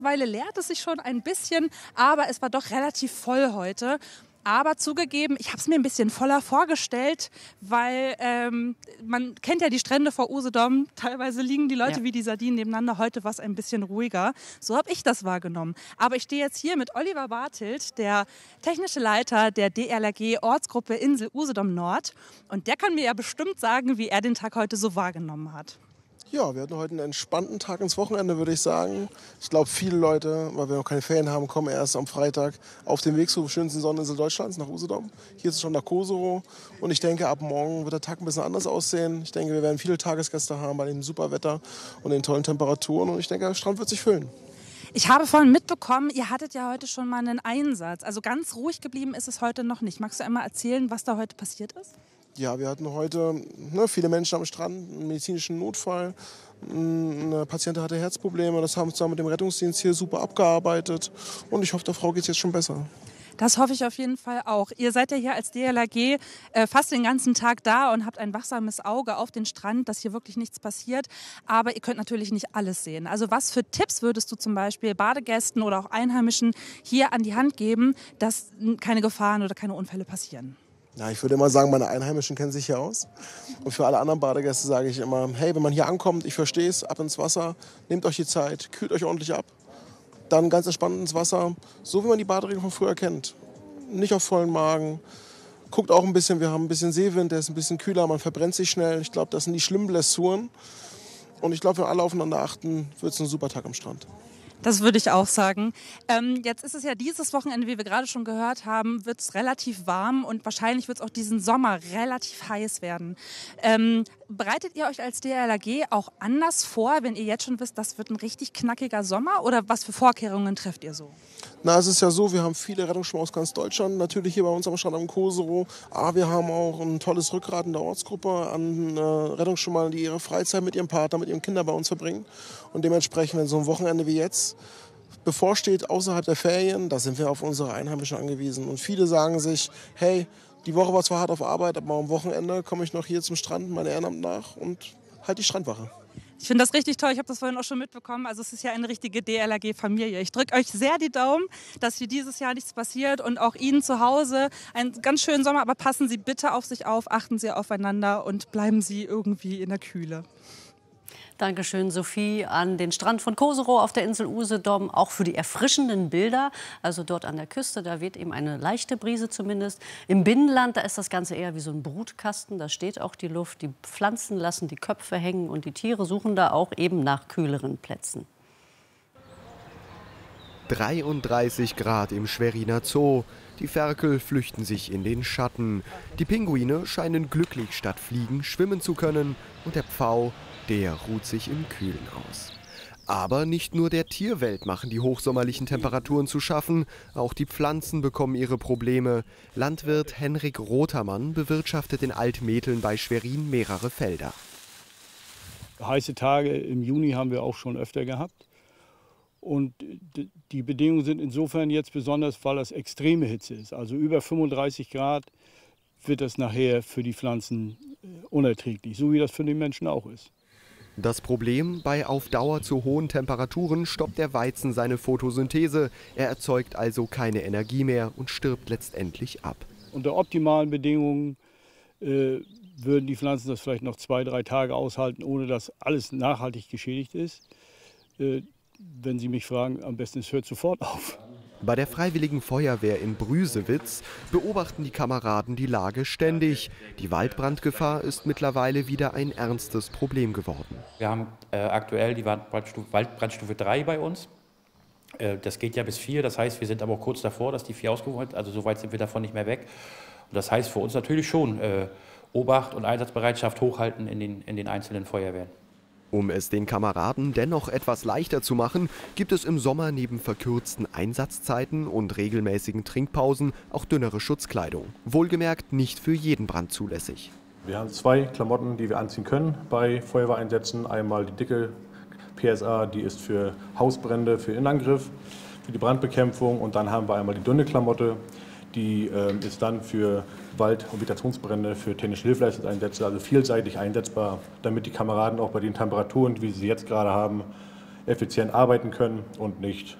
Mittlerweile leert es sich schon ein bisschen, aber es war doch relativ voll heute. Aber zugegeben, ich habe es mir ein bisschen voller vorgestellt, weil man kennt ja die Strände vor Usedom. Teilweise liegen die Leute wie die Sardinen nebeneinander. Heute war es ein bisschen ruhiger. So habe ich das wahrgenommen. Aber ich stehe jetzt hier mit Oliver Bartelt, der technische Leiter der DLRG Ortsgruppe Insel Usedom Nord. Und der kann mir ja bestimmt sagen, wie er den Tag heute so wahrgenommen hat. Ja, wir hatten heute einen entspannten Tag ins Wochenende, würde ich sagen. Ich glaube, viele Leute, weil wir noch keine Ferien haben, kommen erst am Freitag auf den Weg zur schönsten Sonneninsel Deutschlands, nach Usedom. Hier ist es schon nach Koserow. Und ich denke, ab morgen wird der Tag ein bisschen anders aussehen. Ich denke, wir werden viele Tagesgäste haben bei dem super Wetter und den tollen Temperaturen. Und ich denke, der Strand wird sich füllen. Ich habe vorhin mitbekommen, ihr hattet ja heute schon mal einen Einsatz. Also ganz ruhig geblieben ist es heute noch nicht. Magst du einmal erzählen, was da heute passiert ist? Ja, wir hatten heute viele Menschen am Strand, einen medizinischen Notfall. Eine Patientin hatte Herzprobleme, das haben wir zusammen mit dem Rettungsdienst hier super abgearbeitet. Und ich hoffe, der Frau geht es jetzt schon besser. Das hoffe ich auf jeden Fall auch. Ihr seid ja hier als DLRG fast den ganzen Tag da und habt ein wachsames Auge auf den Strand, dass hier wirklich nichts passiert. Aber ihr könnt natürlich nicht alles sehen. Also was für Tipps würdest du zum Beispiel Badegästen oder auch Einheimischen hier an die Hand geben, dass keine Gefahren oder keine Unfälle passieren? Ja, ich würde immer sagen, meine Einheimischen kennen sich hier aus. Und für alle anderen Badegäste sage ich immer, hey, wenn man hier ankommt, ich verstehe es, ab ins Wasser, nehmt euch die Zeit, kühlt euch ordentlich ab. Dann ganz entspannt ins Wasser, so wie man die Baderegeln von früher kennt. Nicht auf vollen Magen. Guckt auch ein bisschen, wir haben ein bisschen Seewind, der ist ein bisschen kühler, man verbrennt sich schnell. Ich glaube, das sind die schlimmen Blessuren. Und ich glaube, wenn alle aufeinander achten, wird es ein super Tag am Strand. Das würde ich auch sagen. Jetzt ist es ja dieses Wochenende, wie wir gerade schon gehört haben, wird es relativ warm und wahrscheinlich wird es auch diesen Sommer relativ heiß werden. Bereitet ihr euch als DLRG auch anders vor, wenn ihr jetzt schon wisst, das wird ein richtig knackiger Sommer? Oder was für Vorkehrungen trefft ihr so? Na, es ist ja so, wir haben viele Rettungsschwimmer aus ganz Deutschland, natürlich hier bei uns am Strand am Koserow. Aber wir haben auch ein tolles Rückgrat in der Ortsgruppe an Rettungsschwimmern, die ihre Freizeit mit ihrem Partner, mit ihren Kindern bei uns verbringen. Und dementsprechend, wenn so ein Wochenende wie jetzt bevorsteht, außerhalb der Ferien, da sind wir auf unsere Einheimischen angewiesen. Und viele sagen sich, hey, die Woche war zwar hart auf Arbeit, aber am Wochenende komme ich noch hier zum Strand, mein Ehrenamt nach und halt die Strandwache. Ich finde das richtig toll. Ich habe das vorhin auch schon mitbekommen. Also es ist ja eine richtige DLRG-Familie. Ich drücke euch sehr die Daumen, dass hier dieses Jahr nichts passiert und auch Ihnen zu Hause einen ganz schönen Sommer. Aber passen Sie bitte auf sich auf, achten Sie aufeinander und bleiben Sie irgendwie in der Kühle. Dankeschön, Sophie, an den Strand von Koserow auf der Insel Usedom, auch für die erfrischenden Bilder. Also dort an der Küste, da weht eben eine leichte Brise zumindest. Im Binnenland, da ist das Ganze eher wie so ein Brutkasten. Da steht auch die Luft, die Pflanzen lassen die Köpfe hängen und die Tiere suchen da auch eben nach kühleren Plätzen. 33 Grad im Schweriner Zoo. Die Ferkel flüchten sich in den Schatten. Die Pinguine scheinen glücklich statt fliegen schwimmen zu können. Und der Pfau, der ruht sich im Kühlen aus. Aber nicht nur der Tierwelt machen die hochsommerlichen Temperaturen zu schaffen, auch die Pflanzen bekommen ihre Probleme. Landwirt Henrik Rotermann bewirtschaftet in Altmetheln bei Schwerin mehrere Felder. Heiße Tage im Juni haben wir auch schon öfter gehabt. Und die Bedingungen sind insofern jetzt besonders, weil das extreme Hitze ist. Also über 35 Grad wird das nachher für die Pflanzen unerträglich, so wie das für den Menschen auch ist. Das Problem: Bei auf Dauer zu hohen Temperaturen stoppt der Weizen seine Photosynthese. Er erzeugt also keine Energie mehr und stirbt letztendlich ab. Unter optimalen Bedingungen würden die Pflanzen das vielleicht noch 2-3 Tage aushalten, ohne dass alles nachhaltig geschädigt ist. Wenn Sie mich fragen, am besten es hört sofort auf. Bei der Freiwilligen Feuerwehr in Brüsewitz beobachten die Kameraden die Lage ständig. Die Waldbrandgefahr ist mittlerweile wieder ein ernstes Problem geworden. Wir haben aktuell die Waldbrandstufe 3 bei uns. Das geht ja bis 4, das heißt, wir sind aber auch kurz davor, dass die 4 ausgerufen wird. Also so weit sind wir davon nicht mehr weg. Und das heißt für uns natürlich schon Obacht und Einsatzbereitschaft hochhalten in den einzelnen Feuerwehren. Um es den Kameraden dennoch etwas leichter zu machen, gibt es im Sommer neben verkürzten Einsatzzeiten und regelmäßigen Trinkpausen auch dünnere Schutzkleidung. Wohlgemerkt nicht für jeden Brand zulässig. Wir haben 2 Klamotten, die wir anziehen können bei Feuerwehreinsätzen. Einmal die dicke PSA, die ist für Hausbrände, für Innenangriff, für die Brandbekämpfung. Und dann haben wir einmal die dünne Klamotte, die ist dann für Wald- und Vegetationsbrände, für technische Hilfeleistungseinsätze, also vielseitig einsetzbar, damit die Kameraden auch bei den Temperaturen, wie sie jetzt gerade haben, effizient arbeiten können und nicht